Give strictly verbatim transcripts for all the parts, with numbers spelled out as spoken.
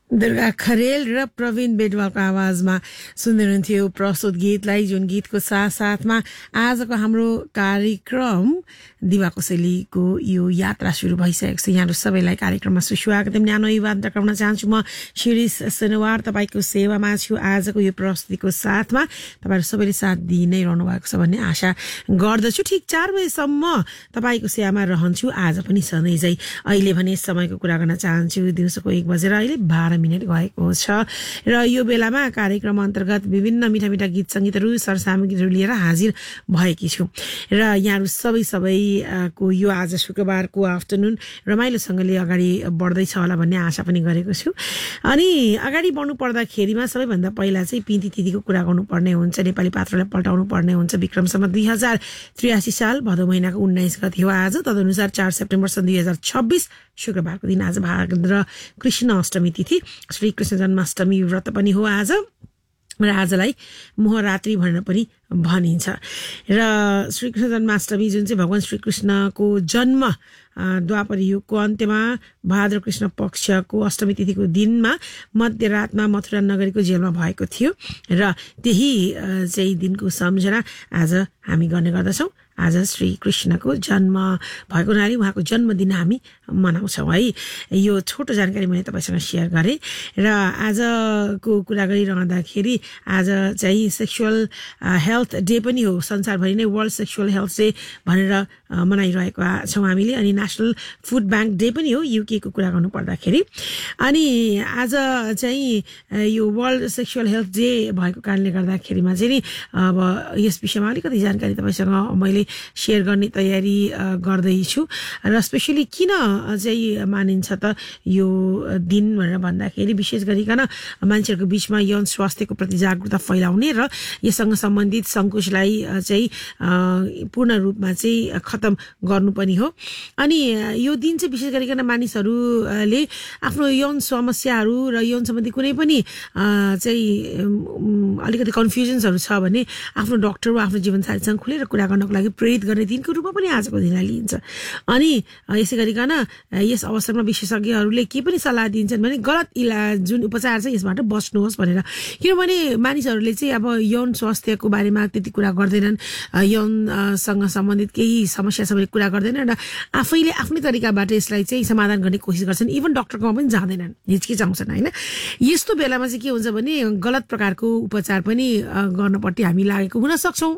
दुर्गा खरेल र प्रवीण बेडवालको आवाजमा सुन्दै हुनुहुन्थ्यो प्रस्तुत गीतलाई, जुन गीतको साथ साथमा आजको हाम्रो कार्यक्रम दिवाकोसेलीको यो यात्रा सुरु भइसकेको छ। यहाँहरू सबैलाई कार्यक्रममा सुस्वागत। न्यानो युवान्त गर्न चाहन्छु। म शिरिष सुनुवार तपाईँको सेवामा छु। आजको यो प्रस्तुतिको साथमा तपाईँहरू सबैले साथ दिइ नै रहनु भएको छ भन्ने आशा गर्दछु। ठिक चार बजेसम्म तपाईँको सेवामा रहन्छु, आज पनि सधैँझै। अहिले भने समयको कुरा गर्न चाहन्छु, दिउँसोको एक बजेर अहिले बाह्र मिनट गएको छ र यो बेलामा कार्यक्रम अन्तर्गत विभिन्न मिठा मिठा गीत सङ्गीतहरू सरसामग्रीहरू लिएर हाजिर भएकी छु र यहाँहरू सबै सबैको यो आज शुक्रबारको आफ्टरनुन रमाइलोसँगले अगाडि बढ्दैछ होला भन्ने आशा पनि गरेको छु। अनि अगाडि बढ्नु पर्दाखेरिमा सबैभन्दा पहिला चाहिँ पिन्ती तिथिको कुरा गर्नुपर्ने हुन्छ, नेपाली पात्रलाई पल्टाउनु पर्ने हुन्छ। विक्रमसम्म दुई हजार त्रियासी साल भदौ महिनाको उन्नाइस गते हो आज। तदनुसार चार सेप्टेम्बर सन् दुई हजार छब्बिस शुक्रबारको दिन आज भाद्र कृष्ण अष्टमी तिथि, श्री कृष्ण जन्माष्टमी व्रत पनि हो आज र आजलाई मोहरात्रि भनेर पनि भनिन्छ। र श्रीकृष्ण जन्माष्टमी जुन चाहिँ भगवान श्रीकृष्णको जन्म द्वापर युगको अन्त्यमा भाद्र कृष्ण पक्षको अष्टमी तिथिको दिनमा मध्यरातमा मथुरा नगरीको जेलमा भएको थियो र त्यही चाहिँ दिनको सम्झना आज हामी गर्ने गर्दछौँ। आज श्री कृष्णको जन्म भएको हुनाले उहाँको जन्मदिन हामी मनाउँछौँ है। यो छोटो जानकारी मैले तपाईँसँग सेयर गरेँ र आजको कुरा गरिरहँदाखेरि आज चाहिँ सेक्सुअल हेल्थ डे पनि हो। संसारभरि नै वर्ल्ड सेक्सुअल हेल्थ डे भनेर मनाइरहेको छौँ हामीले। अनि नेसनल फुड ब्याङ्क डे पनि हो युकेको कुरा गर्नु पर्दाखेरि। अनि आज चाहिँ यो वर्ल्ड सेक्सुअल हेल्थ डे भएको कारणले गर्दाखेरिमा चाहिँ नि अब यस विषयमा अलिकति जानकारी तपाईँसँग मैले सेयर गर्ने तयारी गर्दैछु। र स्पेसली किन चाहिँ मानिन्छ त यो दिन भनेर भन्दाखेरि विशेष गरिकन मान्छेहरूको बिचमा यौन स्वास्थ्यको प्रति जागरुकता फैलाउने र यससँग सम्बन्धित सङ्कुचलाई चाहिँ पूर्ण रूपमा चाहिँ खतम गर्नु पनि हो। अनि यो दिन चाहिँ विशेष गरिकन मानिसहरूले आफ्नो यौन समस्याहरू र यौन सम्बन्धी कुनै पनि चाहिँ अलिकति कन्फ्युजन्सहरू छ भने आफ्नो डक्टर वा आफ्नो जीवनसाथीसँग खुलेर कुरा गर्नको लागि प्रेरित गर्ने दिनको रूपमा पनि आजको दिनलाई लिइन्छ। अनि यसै गरिकन यस अवसरमा विशेषज्ञहरूले के पनि सल्लाह दिन्छन् भने गलत इलाज जुन उपचार छ यसबाट बस्नुहोस् भनेर। किनभने मानिसहरूले चाहिँ अब यौन स्वास्थ्यको बारेमा त्यति कुरा गर्दैनन्, यौनसँग सम्बन्धित केही समस्या छ भने कुरा गर्दैनन् र आफैले आफ्नै तरिकाबाट यसलाई चाहिँ समाधान गर्ने कोसिस गर्छन्। इभन डक्टरकोमा पनि जाँदैनन्, हिचकिचाउँछन् होइन। यस्तो बेलामा चाहिँ के हुन्छ भने गलत प्रकारको उपचार पनि गर्नपट्टि हामी लागेको हुन सक्छौँ।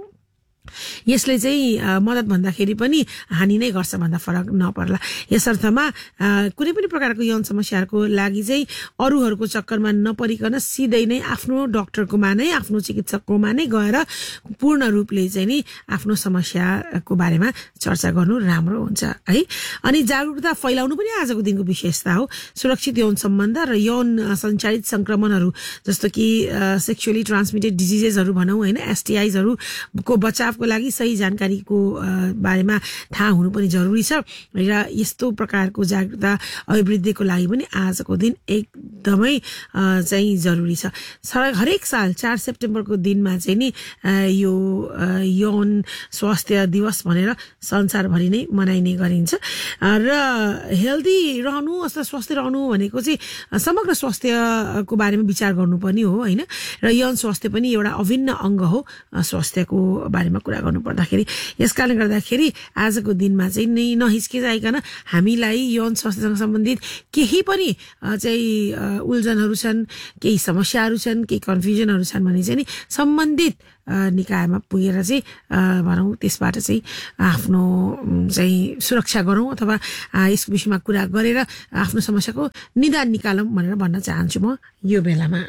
यसले चाहिँ मद्दत भन्दाखेरि पनि हानि नै गर्छ भन्दा फरक नपर्ला। यसर्थमा कुनै पनि प्रकारको यौन समस्याहरूको लागि चाहिँ अरूहरूको चक्करमा नपरिकन सिधै नै आफ्नो डक्टरकोमा नै आफ्नो चिकित्सककोमा नै गएर पूर्ण रूपले चाहिँ नि आफ्नो समस्याको बारेमा चर्चा गर्नु राम्रो हुन्छ है। अनि जागरुकता फैलाउनु पनि आजको दिनको विशेषता हो। सुरक्षित यौन सम्बन्ध र यौन सञ्चारित संक्रमणहरू जस्तो कि सेक्सुअली ट्रान्समिटेड डिजिजेसहरू भनौँ होइन, एसटिआइजहरूको बचाव को लागि सही जानकारीको बारेमा थाहा हुनु पनि जरुरी छ र यस्तो प्रकारको जागरुकता अभिवृद्धिको लागि पनि आजको दिन एकदमै चाहिँ जरुरी छ। हरेक साल चार सेप्टेम्बरको दिनमा चाहिँ नि यो यौन स्वास्थ्य दिवस भनेर संसारभरि नै मनाइने गरिन्छ र हेल्दी रहनु अथवा स्वस्थ रहनु भनेको चाहिँ समग्र स्वास्थ्यको बारेमा विचार गर्नुपर्ने हो होइन। र यौन स्वास्थ्य पनि एउटा अभिन्न अङ्ग हो स्वास्थ्यको बारेमा कुरा गर्नु पर्दाखेरि। यस कारणले गर्दाखेरि आजको दिनमा चाहिँ नै नहिचकिचाइकन हामीलाई यौन स्वास्थ्यसँग सम्बन्धित केही पनि चाहिँ उल्झनहरू छन्, केही समस्याहरू छन्, केही कन्फ्युजनहरू छन् भने चाहिँ नि सम्बन्धित निकायमा पुगेर चाहिँ भनौँ त्यसबाट चाहिँ आफ्नो चाहिँ सुरक्षा गरौँ अथवा यस विषयमा कुरा गरेर आफ्नो समस्याको निदान निकालौँ भनेर भन्न चाहन्छु म यो बेलामा।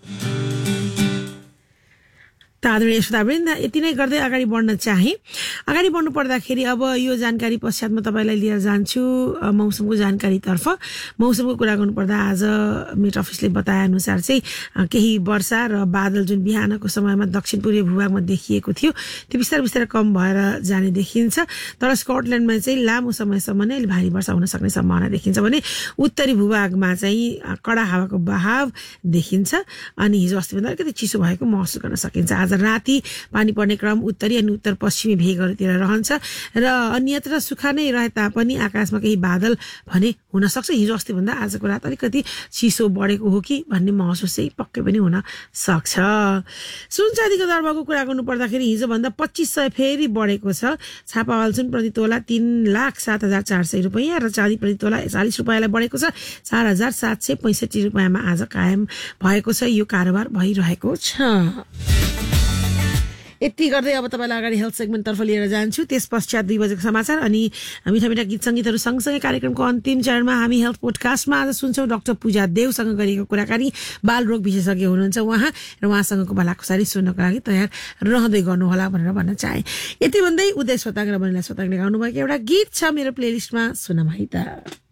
आदरणीय श्रोतावृन्द, यति नै गर्दै अगाडि बढ्न चाहे। अगाडि बढ्नु पर्दाखेरि अब यो जानकारी पश्चात म तपाईँलाई लिएर जान्छु मौसमको जानकारीतर्फ। मौसमको कुरा गर्नुपर्दा आज मेट अफिसले बताए अनुसार चाहिँ केही वर्षा र बादल जुन बिहानको समयमा दक्षिण पूर्वी भूभागमा देखिएको थियो त्यो बिस्तारै बिस्तारै कम भएर जाने देखिन्छ। तर स्कटल्यान्डमा चाहिँ लामो समयसम्म नै भारी वर्षा हुन सक्ने सम्भावना देखिन्छ भने उत्तरी भूभागमा चाहिँ कडा हावाको बहाव देखिन्छ। अनि हिजो अस्तिभन्दा अलिकति चिसो भएको महसुस गर्न सकिन्छ। आज आज राति पानी पर्ने क्रम उत्तरी अनि उत्तर पश्चिमी भेगहरूतिर रहन्छ र अन्यत्र सुखा नै रहे तापनि आकाशमा केही बादल भने हुन सक्छ। हिजो अस्ति भन्दा आजको रात अलिकति चिसो बढेको हो कि भन्ने महसुस चाहिँ पक्कै पनि हुन सक्छ। सुन चाँदीको दरबारको कुरा गर्नु पर्दाखेरि हिजो भन्दा पच्चिस सय फेरि बढेको छ। छापावाल सुन प्रति तोला तीन लाख सात हजार चार सय रुपियाँ र चाँदी प्रति तोला चालिस रुपियाँलाई बढेको छ। चार हजार सात सय पैँसठी रुपियाँमा आज कायम भएको छ। यो कारोबार भइरहेको छ। यति गर्दै अब तपाईँलाई अगाडि हेल्थ सेगमेन्टतर्फ लिएर जान्छु। त्यस पश्चात दुई बजेको समाचार अनि मिठा मिठा गीत सङ्गीतहरू सँगसँगै कार्यक्रमको अन्तिम चरणमा हामी हेल्थ पोडकास्टमा आज सुन्छौँ डाक्टर पूजा देवसँग गरिएको कुराकानी। बाल रोग विशेषज्ञ हुनुहुन्छ उहाँ र उहाँसँगको भलाकुसारी सुन्नको लागि तयार रहँदै गर्नुहोला भनेर भन्न चाहे। यति भन्दै उदय सोताङ र बनिला सोताङले गाउनुभएको एउटा गीत छ मेरो प्लेलिस्टमा, सुनौँ है त।